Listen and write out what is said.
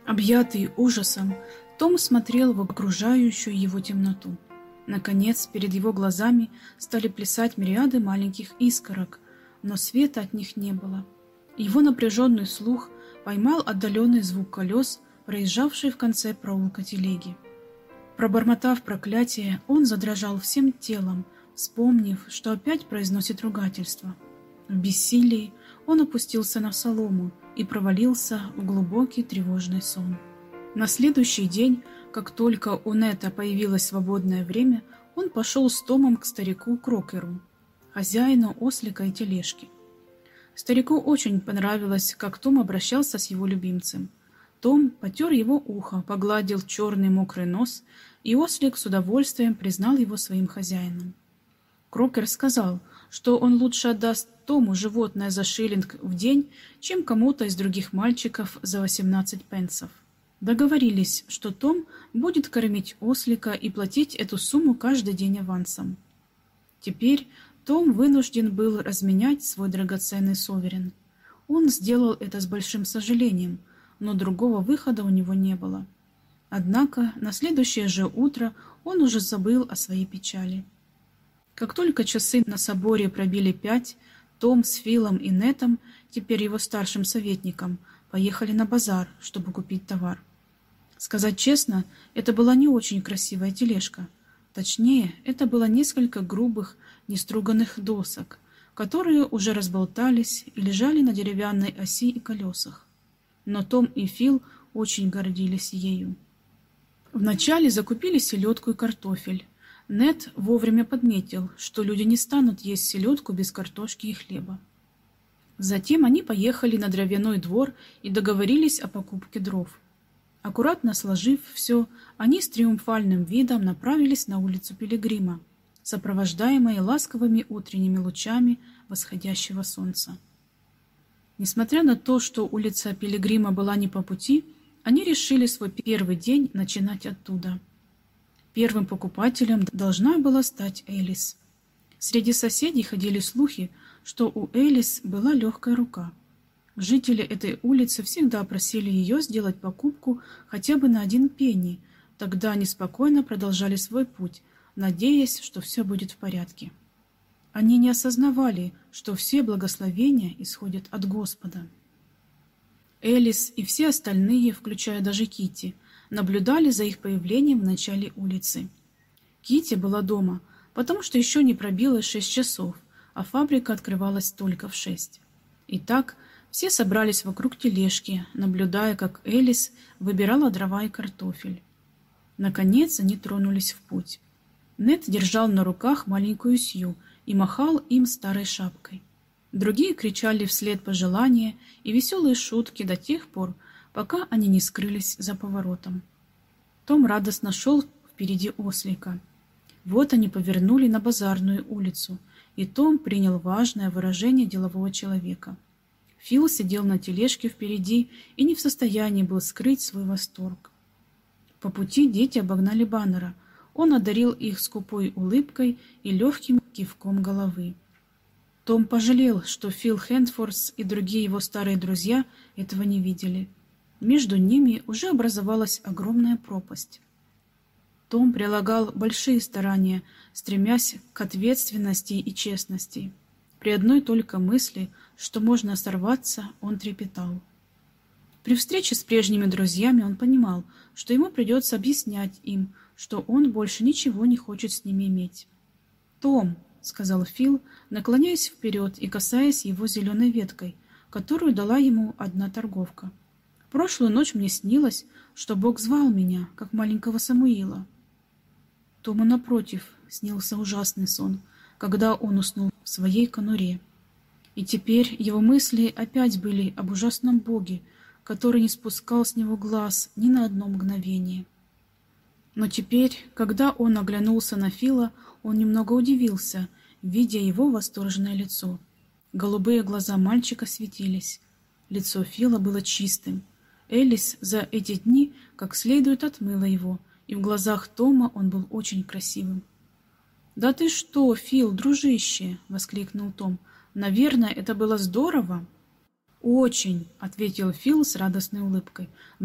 Объятый ужасом, Том смотрел в окружающую его темноту. Наконец, перед его глазами стали плясать мириады маленьких искорок, но света от них не было. Его напряженный слух поймал отдаленный звук колес, проезжавшей в конце проулка телеги. Пробормотав проклятие, он задрожал всем телом, вспомнив, что опять произносит ругательство. В бессилии он опустился на солому и провалился в глубокий тревожный сон. На следующий день, как только у Нета появилось свободное время, он пошел с Томом к старику Крокеру, хозяину ослика и тележки. Старику очень понравилось, как Том обращался с его любимцем. Том потер его ухо, погладил черный мокрый нос, и ослик с удовольствием признал его своим хозяином. Крокер сказал, что он лучше отдаст Тому животное за шиллинг в день, чем кому-то из других мальчиков за 18 пенсов. Договорились, что Том будет кормить ослика и платить эту сумму каждый день авансом. Теперь Том вынужден был разменять свой драгоценный соверен. Он сделал это с большим сожалением, но другого выхода у него не было. Однако на следующее же утро он уже забыл о своей печали. Как только часы на соборе пробили 5, Том с Филом и Нетом, теперь его старшим советником, поехали на базар, чтобы купить товар. Сказать честно, это была не очень красивая тележка. Точнее, это было несколько грубых, неструганных досок, которые уже разболтались и лежали на деревянной оси и колесах. Но Том и Фил очень гордились ею. Вначале закупили селедку и картофель. Нет вовремя подметил, что люди не станут есть селедку без картошки и хлеба. Затем они поехали на дровяной двор и договорились о покупке дров. Аккуратно сложив все, они с триумфальным видом направились на улицу Пилигрима, сопровождаемые ласковыми утренними лучами восходящего солнца. Несмотря на то, что улица Пилигрима была не по пути, они решили свой первый день начинать оттуда. Первым покупателем должна была стать Элис. Среди соседей ходили слухи, что у Элис была легкая рука. Жители этой улицы всегда просили ее сделать покупку хотя бы на 1 пенни, тогда они спокойно продолжали свой путь, надеясь, что все будет в порядке. Они не осознавали, что все благословения исходят от Господа. Элис и все остальные, включая даже Китти, наблюдали за их появлением в начале улицы. Китти была дома, потому что еще не пробило 6 часов, а фабрика открывалась только в 6. Итак, все собрались вокруг тележки, наблюдая, как Элис выбирала дрова и картофель. Наконец они тронулись в путь. Нет держал на руках маленькую Сью и махал им старой шапкой. Другие кричали вслед пожелания и веселые шутки до тех пор, пока они не скрылись за поворотом. Том радостно шел впереди ослика. Вот они повернули на базарную улицу, и Том принял важное выражение делового человека. Фил сидел на тележке впереди и не в состоянии был скрыть свой восторг. По пути дети обогнали Баннера. Он одарил их скупой улыбкой и легким кивком головы. Том пожалел, что Фил Хэндфорс и другие его старые друзья этого не видели. Между ними уже образовалась огромная пропасть. Том прилагал большие старания, стремясь к ответственности и честности. При одной только мысли, что можно сорваться, он трепетал. При встрече с прежними друзьями он понимал, что ему придется объяснять им, что он больше ничего не хочет с ними иметь. «Том», — сказал Фил, наклоняясь вперед и касаясь его зеленой веткой, которую дала ему одна торговка. «В прошлую ночь мне снилось, что Бог звал меня, как маленького Самуила». Тому, напротив, снился ужасный сон, когда он уснул в своей конуре. И теперь его мысли опять были об ужасном Боге, который не спускал с него глаз ни на одно мгновение. Но теперь, когда он оглянулся на Фила, он немного удивился, видя его восторженное лицо. Голубые глаза мальчика светились. Лицо Фила было чистым. Элис за эти дни как следует отмыла его, и в глазах Тома он был очень красивым. «Да ты что, Фил, дружище!» — воскликнул Том. «Наверное, это было здорово?» «Очень!» — ответил Фил с радостной улыбкой.